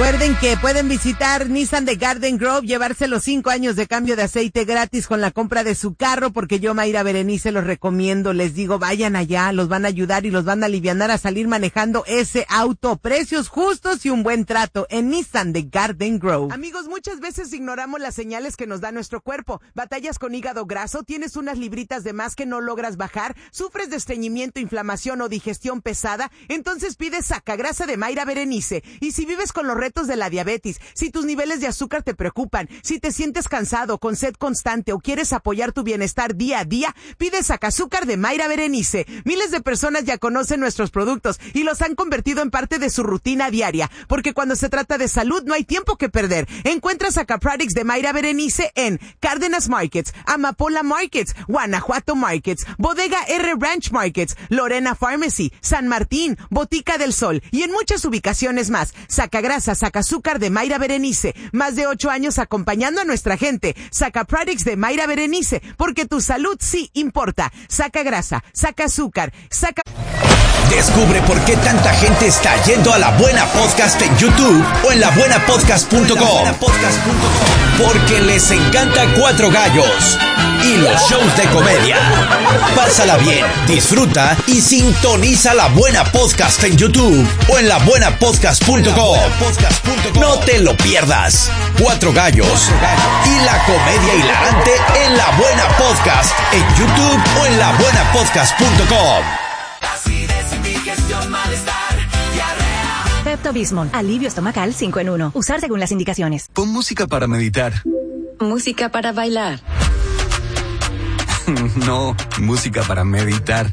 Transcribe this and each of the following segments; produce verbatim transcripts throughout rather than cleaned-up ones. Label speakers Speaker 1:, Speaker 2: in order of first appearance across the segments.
Speaker 1: Recuerden que pueden visitar Nissan de Garden Grove, llevarse los cinco años de cambio de aceite gratis con la compra de su carro, porque yo, Mayra Berenice, los recomiendo. Les digo, vayan allá, los van a ayudar y los van a alivianar a salir manejando ese auto. Precios justos y un buen trato en Nissan de Garden Grove. Amigos, muchas veces ignoramos las señales que nos da nuestro cuerpo. Batallas con hígado graso, tienes unas libritas de más que no logras bajar, sufres de estreñimiento, inflamación o digestión pesada, entonces pide Sacagrasa de Mayra Berenice. Y si vives con los retos de la diabetes, si tus niveles de azúcar te preocupan, si te sientes cansado, con sed constante o quieres apoyar tu bienestar día a día, pide Sacazúcar de Mayra Berenice. Miles de personas ya conocen nuestros productos y los han convertido en parte de su rutina diaria, porque cuando se trata de salud no hay tiempo que perder. Encuentra Sacaprotix de Mayra Berenice en Cárdenas Markets, Amapola Markets, Guanajuato Markets, Bodega R Ranch Markets, Lorena Pharmacy, San Martín, Botica del Sol y en muchas ubicaciones más. Sacagrasa, Sacazúcar de Mayra Berenice. Más de ocho años acompañando a nuestra gente. Sacaprotix de Mayra Berenice, porque tu salud sí importa. Sacagrasa, Sacazúcar, saca...
Speaker 2: Descubre por qué tanta gente está yendo a La Buena Podcast en YouTube o en la buena podcast punto com. Porque les encanta Cuatro Gallos y los shows de comedia. Pásala bien, disfruta y sintoniza La Buena Podcast en YouTube o en la buena podcast punto com. No te lo pierdas. Cuatro Gallos y la comedia hilarante en La Buena Podcast en YouTube o en la buena podcast punto com.
Speaker 3: Pepto-Bismol, alivio estomacal cinco en uno. Usar según las indicaciones.
Speaker 4: Pon música para meditar.
Speaker 5: Música para bailar.
Speaker 4: No, música para meditar.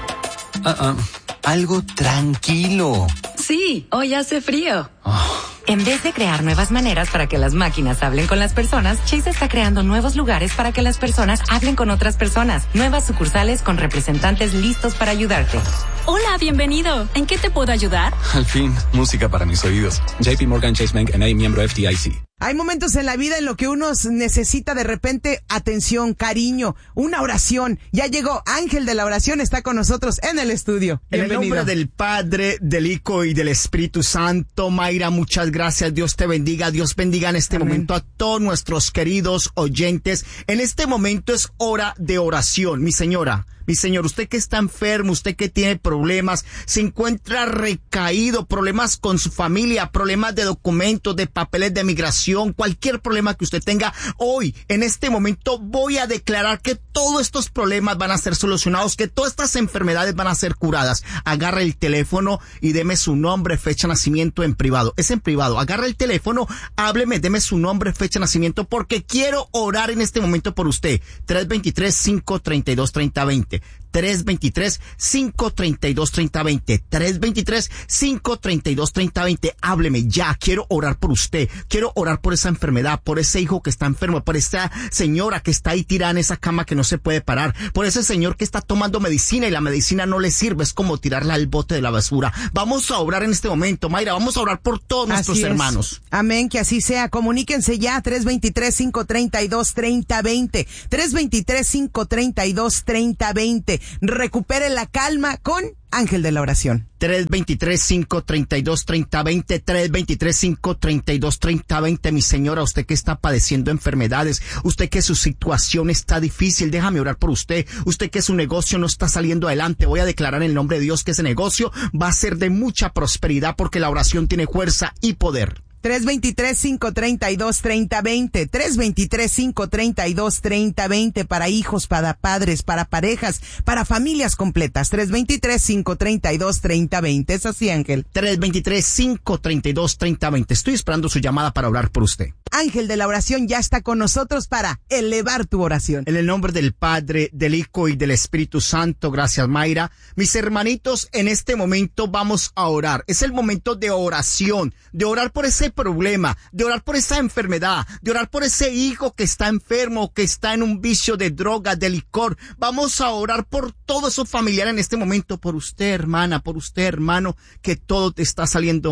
Speaker 4: Uh-uh. Algo tranquilo.
Speaker 5: Sí, hoy hace frío.
Speaker 4: Oh.
Speaker 5: En vez de crear nuevas maneras para que las máquinas hablen con las personas, Chase está creando nuevos lugares para que las personas hablen con otras personas. Nuevas sucursales con representantes listos para ayudarte.
Speaker 6: Hola, bienvenido. ¿En qué te puedo ayudar?
Speaker 4: Al fin, música para mis oídos. J P Morgan Chase Bank N A, miembro F D I C.
Speaker 1: Hay momentos en la vida en lo que uno necesita de repente atención, cariño, una oración. Ya llegó Ángel de la Oración, está con nosotros en el estudio. Bienvenido.
Speaker 7: En el nombre del Padre, del Hijo y del Espíritu Santo, Mayra, muchas gracias. Dios te bendiga. Dios bendiga en este Amén. momento a todos nuestros queridos oyentes. En este momento es hora de oración, mi señora. Mi señor, usted que está enfermo, usted que tiene problemas, se encuentra recaído, problemas con su familia, problemas de documentos, de papeles de migración, cualquier problema que usted tenga, hoy, en este momento, voy a declarar que todos estos problemas van a ser solucionados, que todas estas enfermedades van a ser curadas. Agarra el teléfono y deme su nombre, fecha de nacimiento en privado. Es en privado. Agarra el teléfono, hábleme, deme su nombre, fecha de nacimiento, porque quiero orar en este momento por usted. tres dos tres, cinco tres dos, tres cero dos cero. tres dos tres, cinco tres dos, tres cero dos cero. tres dos tres, cinco tres dos, tres cero dos cero. Hábleme ya. Quiero orar por usted. Quiero orar por esa enfermedad, por ese hijo que está enfermo, por esa señora que está ahí tirada en esa cama que no se puede parar, por ese señor que está tomando medicina y la medicina no le sirve. Es como tirarla al bote de la basura. Vamos a orar en este momento, Mayra. Vamos a orar por todos nuestros
Speaker 1: así
Speaker 7: hermanos.
Speaker 1: Es. Amén, que así sea. Comuníquense ya. tres dos tres, cinco tres dos, tres cero dos cero. tres dos tres, cinco tres dos, tres cero dos cero. Recupere la calma con Ángel de la Oración.
Speaker 7: tres dos tres, cinco tres dos, tres cero dos cero. tres dos tres, cinco tres dos, tres cero dos cero. Mi señora, usted que está padeciendo enfermedades, usted que su situación está difícil, déjame orar por usted. Usted que su negocio no está saliendo adelante, voy a declarar en el nombre de Dios que ese negocio va a ser de mucha prosperidad, porque la oración tiene fuerza y poder.
Speaker 1: tres dos tres, cinco tres dos, tres cero dos cero. tres dos tres, cinco tres dos, tres cero dos cero para hijos, para padres, para parejas, para familias completas. tres dos tres, cinco tres dos, tres cero dos cero. ¿Es así, Ángel?
Speaker 7: tres dos tres, cinco tres dos, tres cero dos cero. Estoy esperando su llamada para orar por usted.
Speaker 1: Ángel de la Oración ya está con nosotros para elevar tu oración.
Speaker 7: En el nombre del Padre, del Hijo y del Espíritu Santo, gracias, Mayra. Mis hermanitos, en este momento vamos a orar. Es el momento de oración, de orar por ese problema, de orar por esa enfermedad, de orar por ese hijo que está enfermo, que está en un vicio de droga, de licor. Vamos a orar por todo eso familiar en este momento, por usted, hermana, por usted, hermano, que todo te está saliendo mal,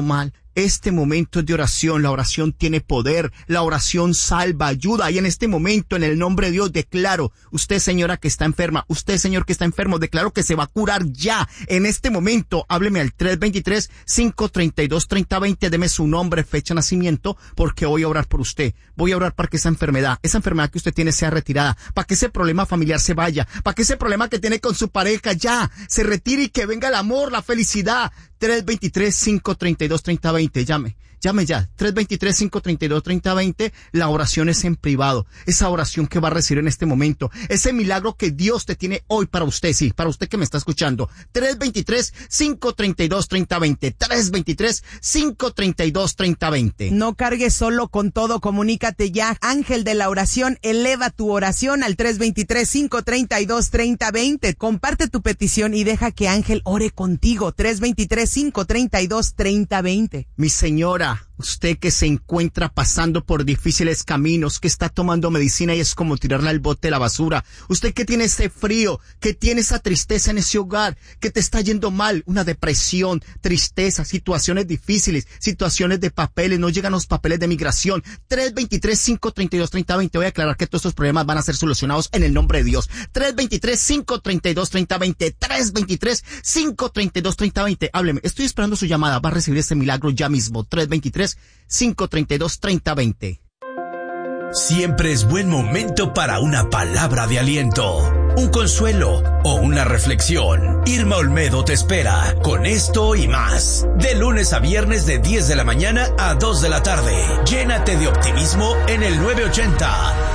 Speaker 7: Este momento es de oración, la oración tiene poder, la oración salva, ayuda, y en este momento, en el nombre de Dios, declaro, usted señora que está enferma, usted señor que está enfermo, declaro que se va a curar ya, en este momento, hábleme al tres dos tres, cinco tres dos, tres cero dos cero, deme su nombre, fecha de nacimiento, porque voy a orar por usted, voy a orar para que esa enfermedad, esa enfermedad que usted tiene sea retirada, para que ese problema familiar se vaya, para que ese problema que tiene con su pareja ya se retire y que venga el amor, la felicidad. tres dos tres, cinco tres dos, tres cero dos cero, llame, llame ya, tres dos tres, cinco tres dos, tres cero dos cero, la oración es en privado, esa oración que va a recibir en este momento, ese milagro que Dios te tiene hoy para usted, sí, para usted que me está escuchando, tres dos tres, cinco tres dos, tres cero dos cero, tres dos tres, cinco tres dos, tres cero dos cero.
Speaker 1: No cargues solo con todo, comunícate ya, ángel de la oración, eleva tu oración al tres dos tres, cinco tres dos, tres cero dos cero, comparte tu petición y deja que ángel ore contigo, tres dos tres, cinco tres dos, tres cero dos cero.
Speaker 7: Mi señora, usted que se encuentra pasando por difíciles caminos, que está tomando medicina y es como tirarla al bote de la basura, usted que tiene ese frío, que tiene esa tristeza en ese hogar, que te está yendo mal, una depresión, tristeza, situaciones difíciles, situaciones de papeles, no llegan los papeles de migración, tres dos tres, cinco tres dos, tres cero dos cero, voy a aclarar que todos estos problemas van a ser solucionados en el nombre de Dios, tres dos tres, cinco tres dos, tres cero dos cero, tres dos tres, cinco tres dos, tres cero dos cero, hábleme, estoy esperando su llamada, va a recibir ese milagro ya mismo, tres dos tres, cinco tres dos, tres cero dos cero.
Speaker 2: Siempre es buen momento para una palabra de aliento, un consuelo o una reflexión. Irma Olmedo te espera con esto y más. De lunes a viernes de diez de la mañana a dos de la tarde. Llénate de optimismo en el nueve ochenta.